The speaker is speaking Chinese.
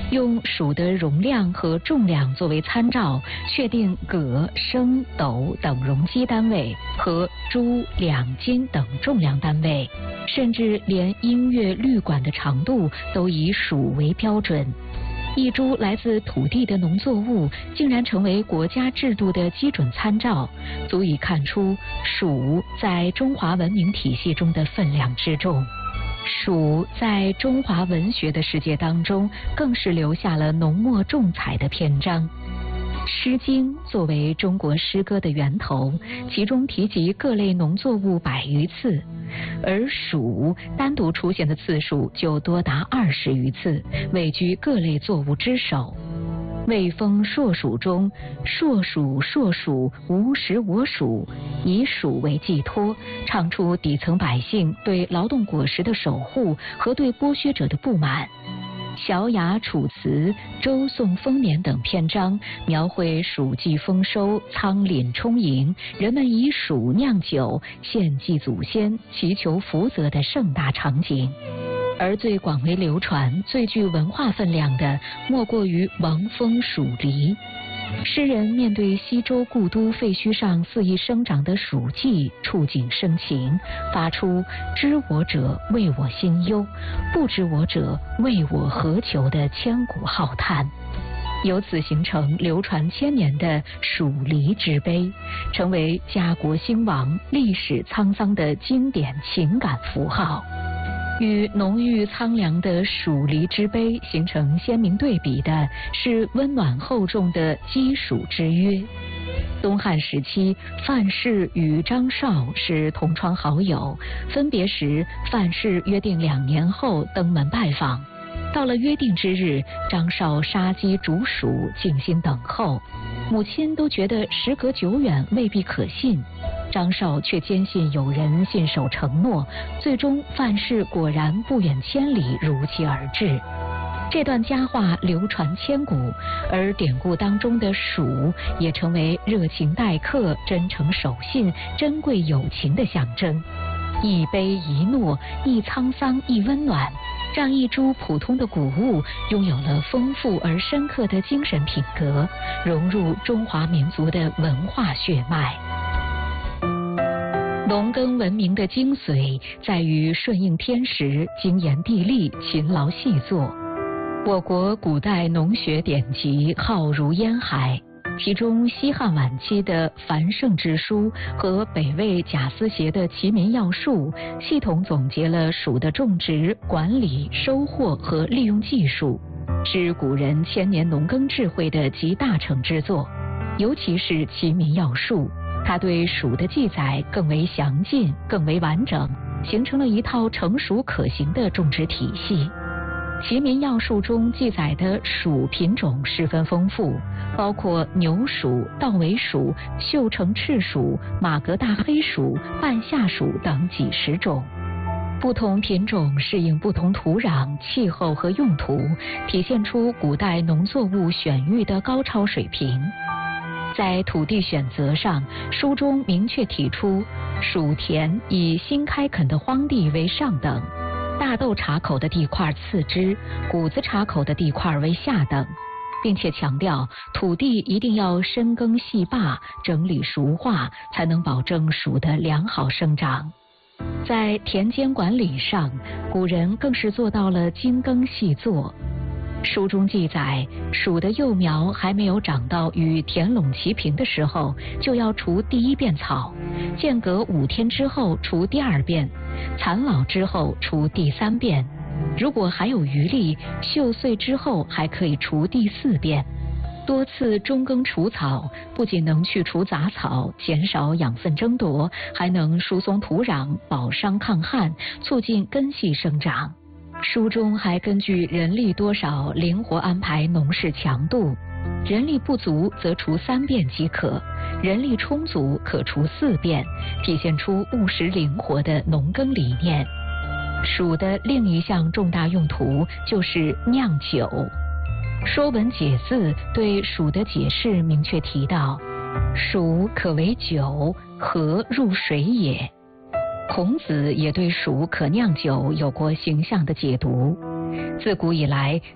用黍的容量和重量作为参照，确定葛、升、斗等容积单位和铢、两、斤等重量单位，甚至连音乐律管的长度都以黍为标准。一株来自土地的农作物竟然成为国家制度的基准参照，足以看出黍在中华文明体系中的分量之重。黍在中华文学的世界当中，更是留下了浓墨重彩的篇章。《诗经》作为中国诗歌的源头，其中提及各类农作物100余次，而黍单独出现的次数就多达20余次，位居各类作物之首。《魏风·硕黍》中，硕黍，硕黍，吾食我黍，以黍为寄托，唱出底层百姓对劳动果实的守护和对剥削者的不满。《小雅·楚辞》《周颂丰年》等篇章描绘黍季丰收，仓廪充盈，人们以黍酿酒，献祭祖先，祈求福泽的盛大场景。而最广为流传、最具文化分量的，莫过于王风黍离。诗人面对西周故都废墟上肆意生长的黍稷，触景生情，发出知我者为我心忧，不知我者为我何求的千古浩叹，由此形成流传千年的黍离之悲，成为家国兴亡、历史沧桑的经典情感符号。与浓郁苍凉的黍离之悲形成鲜明对比的是温暖厚重的鸡黍之约。东汉时期，范氏与张绍是同窗好友，分别时范氏约定2年后登门拜访。到了约定之日，张绍杀鸡煮黍，静心等候。母亲都觉得时隔久远，未必可信。张绍却坚信有人信守承诺，最终范氏果然不远千里如期而至。这段佳话流传千古，而典故当中的黍也成为热情待客、真诚守信、珍贵友情的象征。一悲一诺，一沧桑一温暖，让一株普通的谷物拥有了丰富而深刻的精神品格，融入中华民族的文化血脉。农耕文明的精髓在于顺应天时、精研地利、勤劳细作。我国古代农学典籍浩如烟海，其中西汉晚期的《繁盛之书》和北魏贾思勰的《齐民要术》系统总结了黍的种植、管理、收获和利用技术，是古人千年农耕智慧的集大成之作。尤其是《齐民要术》，它对黍的记载更为详尽、更为完整，形成了一套成熟可行的种植体系。《齐民要术》中记载的黍品种十分丰富，包括牛黍、稻尾黍、绣城赤黍、马格大黑黍、半夏黍等几十种。不同品种适应不同土壤、气候和用途，体现出古代农作物选育的高超水平。在土地选择上，书中明确提出，黍田以新开垦的荒地为上等，大豆茬口的地块次之，谷子茬口的地块为下等，并且强调土地一定要深耕细坝、整理熟化，才能保证黍的良好生长。在田间管理上，古人更是做到了精耕细作。书中记载，黍的幼苗还没有长到与田垄齐平的时候，就要除第1遍草，间隔5天之后除第2遍，残老之后除第3遍，如果还有余力，锈碎之后还可以除第4遍。多次中耕除草，不仅能去除杂草，减少养分争夺，还能疏松土壤，保墒抗旱，促进根系生长。书中还根据人力多少灵活安排农事强度，人力不足则除3遍即可，人力充足可除4遍，体现出务实灵活的农耕理念。黍的另一项重大用途就是酿酒。《说文解字》对黍的解释明确提到，黍可为酒，何入水也。孔子也对黍可酿酒有过形象的解读。自古以来，